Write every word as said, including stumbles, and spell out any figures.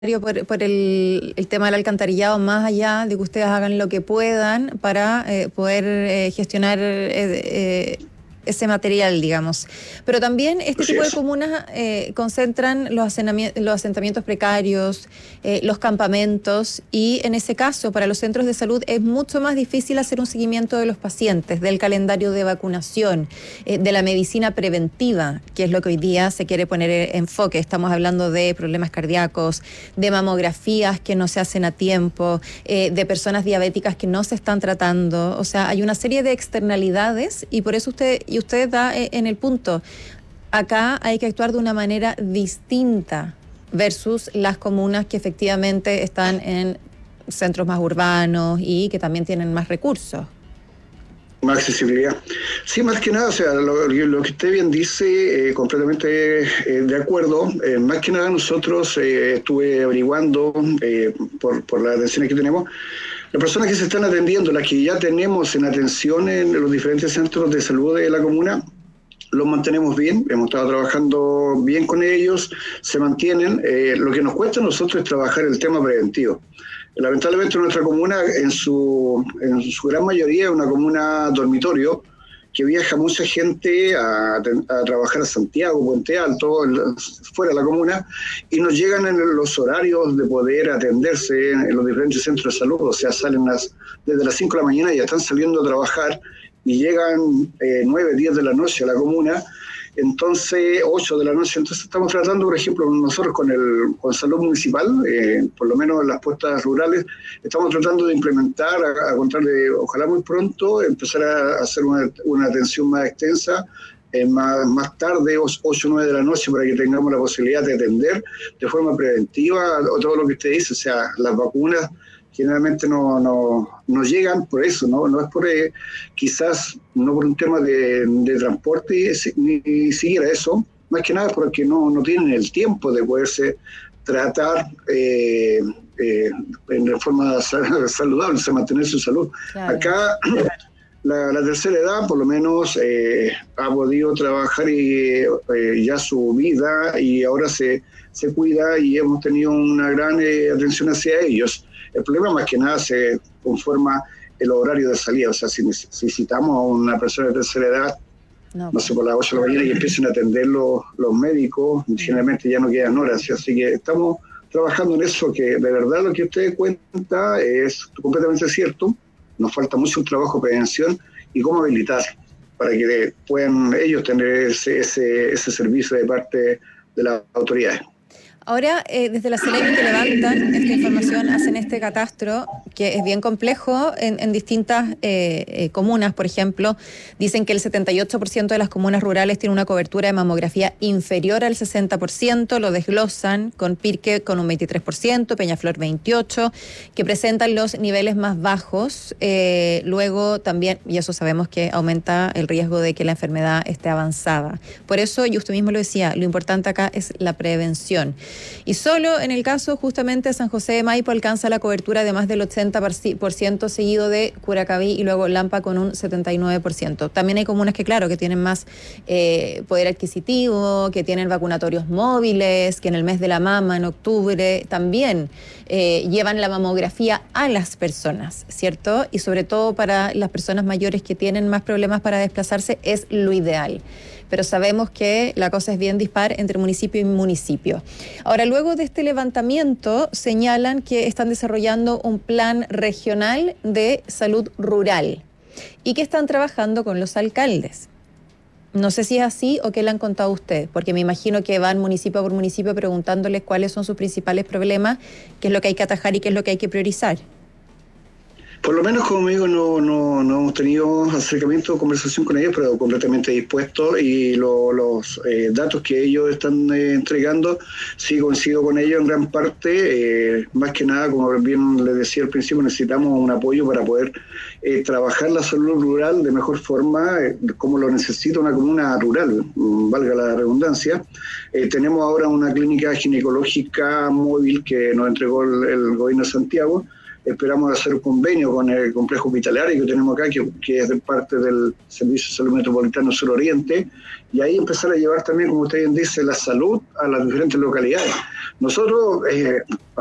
por, por el, el tema del alcantarillado, más allá de que ustedes hagan lo que puedan para eh, poder eh, gestionar eh, eh, ese material, digamos. Pero también este Así tipo de es. comunas eh, concentran los, asenami- los asentamientos precarios, eh, los campamentos, y en ese caso, para los centros de salud es mucho más difícil hacer un seguimiento de los pacientes, del calendario de vacunación, eh, de la medicina preventiva, que es lo que hoy día se quiere poner en enfoque. Estamos hablando de problemas cardíacos, de mamografías que no se hacen a tiempo, eh, de personas diabéticas que no se están tratando. O sea, hay una serie de externalidades y por eso usted, y usted da eh, en el punto, acá hay que actuar de una manera distinta versus las comunas que efectivamente están en centros más urbanos y que también tienen más recursos. Más accesibilidad. Sí, más que nada, o sea, lo, lo que usted bien dice, eh, completamente eh, de acuerdo. Eh, más que nada nosotros eh, estuve averiguando eh, por, por las atenciones que tenemos. Las personas que se están atendiendo, las que ya tenemos en atención en los diferentes centros de salud de la comuna, los mantenemos bien, hemos estado trabajando bien con ellos, se mantienen. Eh, lo que nos cuesta a nosotros es trabajar el tema preventivo. Lamentablemente nuestra comuna, en su, en su gran mayoría, es una comuna dormitorio, que viaja mucha gente a, a trabajar a Santiago, Puente Alto, fuera de la comuna, y nos llegan en los horarios de poder atenderse en, en los diferentes centros de salud. O sea, salen las, desde las cinco de la mañana y ya están saliendo a trabajar, y llegan eh, nueve, diez de la noche a la comuna, entonces ocho de la noche. Entonces estamos tratando, por ejemplo, nosotros con el con salud municipal, eh, por lo menos en las puestas rurales, estamos tratando de implementar, a, a contar de, ojalá muy pronto, empezar a hacer una, una atención más extensa, eh, más, más tarde, ocho o nueve de la noche, para que tengamos la posibilidad de atender de forma preventiva o todo lo que usted dice. O sea, las vacunas generalmente no, no, no llegan por eso, no, no es por eh, quizás no por un tema de, de transporte, ni, ni siquiera eso, más que nada porque no, no tienen el tiempo de poderse tratar eh, eh, en forma saludable, o sea, mantener su salud. Claro. Acá la, la tercera edad por lo menos eh, ha podido trabajar y, eh, ya su vida, y ahora se, se cuida, y hemos tenido una gran eh, atención hacia ellos. El problema más que nada se conforma el horario de salida. O sea, si necesitamos a una persona de tercera edad, no, no sé, por las ocho de la mañana, y empiecen a atender los, los médicos, generalmente ya no quedan horas. Así que estamos trabajando en eso, que de verdad lo que usted cuenta es completamente cierto. Nos falta mucho un trabajo de prevención y cómo habilitar para que puedan ellos tener ese, ese, ese servicio de parte de las autoridades. Ahora, eh, desde la Seremi que levantan esta información, hacen este catastro, que es bien complejo en, en distintas eh, eh, comunas. Por ejemplo, dicen que el setenta y ocho por ciento de las comunas rurales tiene una cobertura de mamografía inferior al sesenta por ciento, lo desglosan con Pirque con un veintitrés por ciento, Peñaflor veintiocho por ciento, que presentan los niveles más bajos. Eh, luego también, y eso sabemos que aumenta el riesgo de que la enfermedad esté avanzada. Por eso, y usted mismo lo decía, lo importante acá es la prevención. Y solo en el caso justamente San José de Maipo alcanza la cobertura de más del ochenta por ciento, seguido de Curacaví y luego Lampa con un setenta y nueve por ciento. También hay comunas que, claro, que tienen más eh, poder adquisitivo, que tienen vacunatorios móviles, que en el mes de la mama, en octubre, también eh, llevan la mamografía a las personas, ¿cierto? Y sobre todo para las personas mayores que tienen más problemas para desplazarse es lo ideal. Pero sabemos que la cosa es bien dispar entre municipio y municipio. Ahora, luego de este levantamiento, señalan que están desarrollando un plan regional de salud rural y que están trabajando con los alcaldes. No sé si es así o qué le han contado a usted, porque me imagino que van municipio por municipio preguntándoles cuáles son sus principales problemas, qué es lo que hay que atajar y qué es lo que hay que priorizar. Por lo menos, como digo, no, no, no hemos tenido acercamiento o conversación con ellos, pero completamente dispuestos, y lo, los eh, datos que ellos están eh, entregando, sí coincido con ellos en gran parte. Eh, más que nada, como bien les decía al principio, necesitamos un apoyo para poder eh, trabajar la salud rural de mejor forma, eh, como lo necesita una comuna rural, valga la redundancia. Eh, tenemos ahora una clínica ginecológica móvil que nos entregó el, el gobierno de Santiago, esperamos hacer un convenio con el complejo hospitalario que tenemos acá, que, que es de parte del Servicio de Salud Metropolitano Suroriente, y ahí empezar a llevar también, como usted bien dice, la salud a las diferentes localidades. Nosotros, eh,